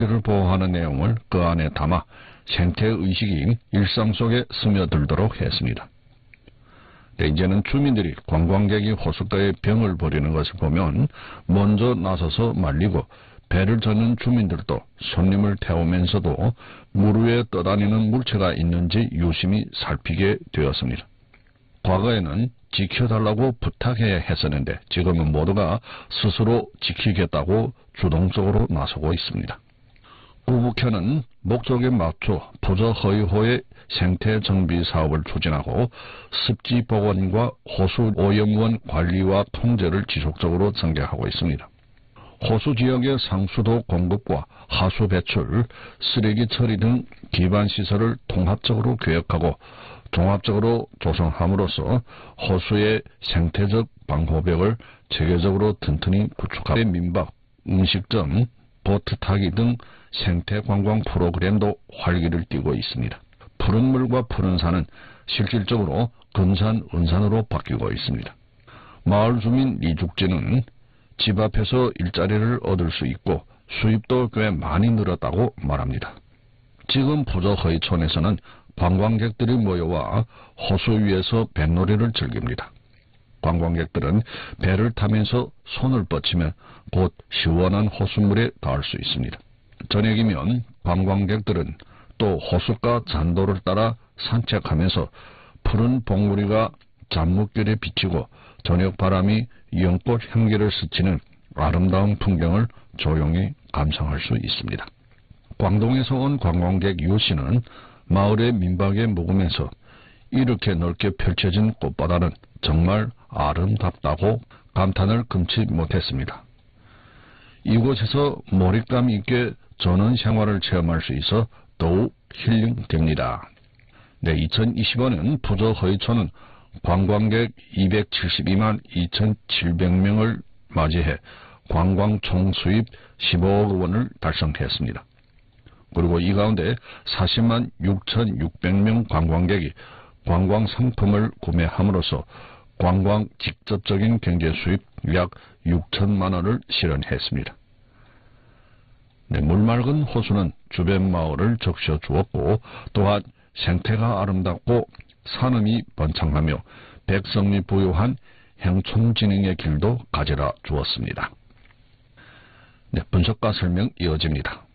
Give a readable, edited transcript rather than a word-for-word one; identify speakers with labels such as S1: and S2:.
S1: 를 보호하는 내용을 그 안에 담아 생태의식이 일상 속에 스며들도록 했습니다. 이제는 주민들이 관광객이 호숫가에 병을 버리는 것을 보면 먼저 나서서 말리고, 배를 젓는 주민들도 손님을 태우면서도 물 위에 떠다니는 물체가 있는지 유심히 살피게 되었습니다. 과거에는 지켜달라고 부탁해야 했었는데 지금은 모두가 스스로 지키겠다고 주동적으로 나서고 있습니다. 구북현은 목적에 맞춰 부저허이호의 생태정비 사업을 추진하고 습지 복원과 호수 오염원 관리와 통제를 지속적으로 전개하고 있습니다. 호수 지역의 상수도 공급과 하수 배출, 쓰레기 처리 등 기반 시설을 통합적으로 계획하고 종합적으로 조성함으로써 호수의 생태적 방호벽을 체계적으로 튼튼히 구축하고 민박, 음식점, 보트 타기 등 생태관광 프로그램도 활기를 띠고 있습니다. 푸른 물과 푸른 산은 실질적으로 금산, 은산으로 바뀌고 있습니다. 마을 주민 이죽진은 집 앞에서 일자리를 얻을 수 있고 수입도 꽤 많이 늘었다고 말합니다. 지금 부저허이촌에서는 관광객들이 모여와 호수 위에서 뱃놀이를 즐깁니다. 관광객들은 배를 타면서 손을 뻗치면 곧 시원한 호수물에 닿을 수 있습니다. 저녁이면 관광객들은 또 호숫가 잔도를 따라 산책하면서 푸른 봉우리가 잔뭇결에 비치고 저녁 바람이 연꽃 향기를 스치는 아름다운 풍경을 조용히 감상할 수 있습니다. 광동에서 온 관광객 유 씨는 마을의 민박에 묵으면서 이렇게 넓게 펼쳐진 꽃바다는 정말 아름답다고 감탄을 금치 못했습니다. 이곳에서 몰입감 있게 전원 생활을 체험할 수 있어 더욱 힐링됩니다. 2025년 부저허이촌은 관광객 272만 2,700명을 맞이해 관광 총수입 15억 원을 달성했습니다. 그리고 이 가운데 40만 6,600명 관광객이 관광 상품을 구매함으로써 관광 직접적인 경제 수입 약 6천만 원을 실현했습니다. 물맑은 호수는 주변 마을을 적셔 주었고 또한 생태가 아름답고 산음이 번창하며 백성이 부유한 행촌진흥의 길도 가져다 주었습니다. 분석과 설명 이어집니다.